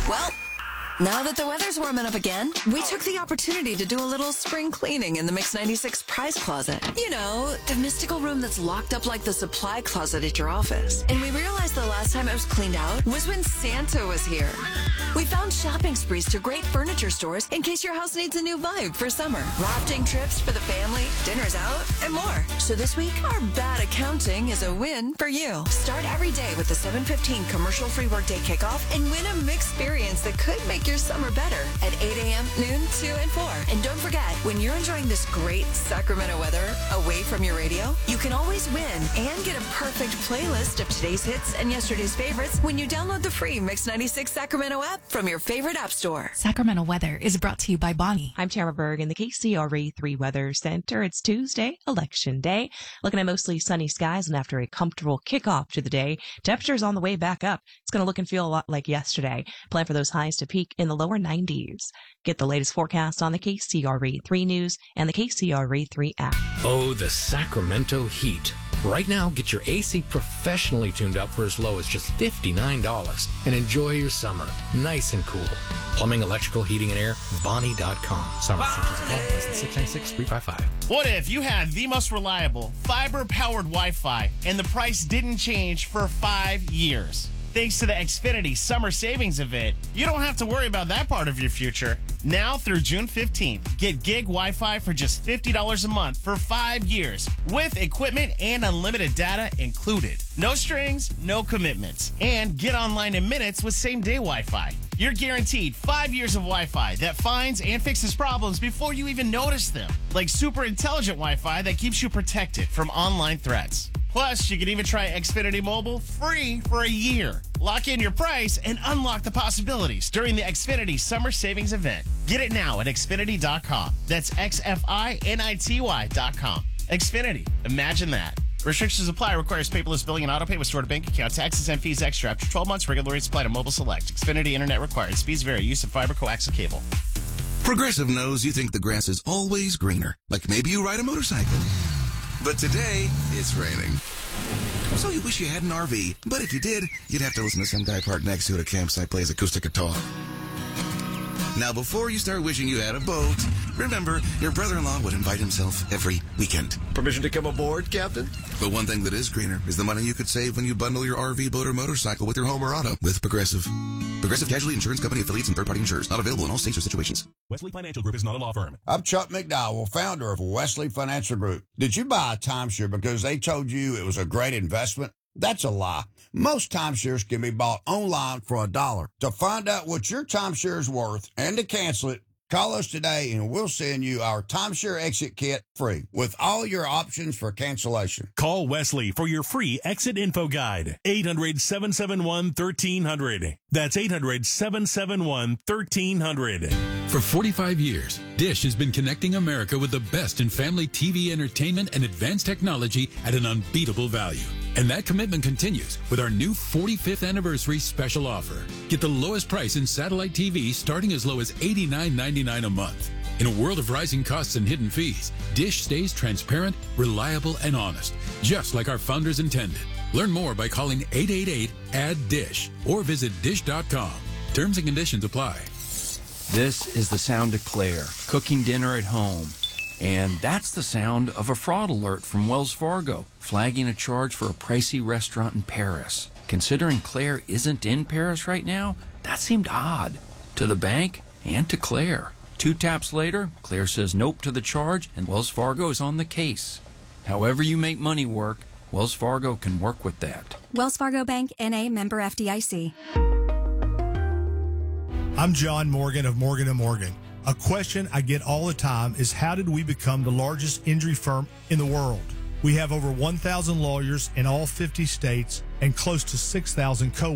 Well, now that the weather's warming up again, we took the opportunity to do a little spring cleaning in the Mix 96 prize closet. You know, the mystical room that's locked up like the supply closet at your office. And we realized the last time it was cleaned out was when Santa was here. We found shopping sprees to great furniture stores in case your house needs a new vibe for summer. Rafting trips for the family, dinners out, and more. So this week, our bad accounting is a win for you. Start every day with the 7:15 commercial-free workday kickoff and win a mixed experience that could make your summer better at 8 a.m., noon, 2, and 4. And don't forget, when you're enjoying this great Sacramento weather away from your radio, you can always win and get a perfect playlist of today's hits and yesterday's favorites when you download the free Mix 96 Sacramento app from your favorite app store. Sacramento weather is brought to you by Bonnie. I'm Tara Berg in the KCRA 3 Weather Center. It's Tuesday, Election Day. Looking at mostly sunny skies, and after a comfortable kickoff to the day, temperatures on the way back up. It's going to look and feel a lot like yesterday. Plan for those highs to peak in the lower 90s. Get the latest forecast on the KCRA 3 News and the KCRA 3 app. Oh, the Sacramento heat. Right now, get your AC professionally tuned up for as low as just $59 and enjoy your summer nice and cool. Plumbing, electrical, heating, and air, Bonnie.com. Summer license 696-355. What if you had the most reliable fiber-powered Wi-Fi and the price didn't change for 5 years? Thanks to the Xfinity Summer Savings Event, you don't have to worry about that part of your future. Now through June 15th, get gig Wi-Fi for just $50 a month for 5 years with equipment and unlimited data included. No strings, no commitments. And get online in minutes with same-day Wi-Fi. You're guaranteed 5 years of Wi-Fi that finds and fixes problems before you even notice them. Like super intelligent Wi-Fi that keeps you protected from online threats. Plus, you can even try Xfinity Mobile free for a year. Lock in your price and unlock the possibilities during the Xfinity Summer Savings Event. Get it now at Xfinity.com. That's XFINITY.com. Xfinity. Imagine that. Restrictions apply. Requires paperless billing and autopay with stored bank account. Taxes and fees extra. After 12 months, regular rates apply to mobile select. Xfinity Internet required. Speeds vary. Use of fiber coaxial cable. Progressive knows you think the grass is always greener. Like maybe you ride a motorcycle. But today, it's raining. So you wish you had an RV, but if you did, you'd have to listen to some guy parked next to it at a campsite plays acoustic guitar. Now, before you start wishing you had a boat, remember, your brother-in-law would invite himself every weekend. Permission to come aboard, Captain? But one thing that is greener is the money you could save when you bundle your RV, boat, or motorcycle with your home or auto with Progressive. Progressive Casualty Insurance Company affiliates and third-party insurers. Not available in all states or situations. Wesley Financial Group is not a law firm. I'm Chuck McDowell, founder of Wesley Financial Group. Did you buy a timeshare because they told you it was a great investment? That's a lie. Most timeshares can be bought online for $1. To find out what your timeshare is worth and to cancel it, call us today and we'll send you our timeshare exit kit free with all your options for cancellation. Call Wesley for your free exit info guide. 800-771-1300. That's 800-771-1300. For 45 years, Dish has been connecting America with the best in family TV entertainment and advanced technology at an unbeatable value. And that commitment continues with our new 45th anniversary special offer. Get the lowest price in satellite TV starting as low as $89.99 a month. In a world of rising costs and hidden fees, Dish stays transparent, reliable, and honest, just like our founders intended. Learn more by calling 888-ADD-DISH or visit dish.com. Terms and conditions apply. This is the sound of Claire, cooking dinner at home. And that's the sound of a fraud alert from Wells Fargo, flagging a charge for a pricey restaurant in Paris. Considering Claire isn't in Paris right now, that seemed odd to the bank and to Claire. 2 taps later, Claire says nope to the charge, and Wells Fargo is on the case. However you make money work, Wells Fargo can work with that. Wells Fargo Bank, N.A., member FDIC. I'm John Morgan of Morgan & Morgan. A question I get all the time is how did we become the largest injury firm in the world? We have over 1,000 lawyers in all 50 states and close to 6,000 co-workers.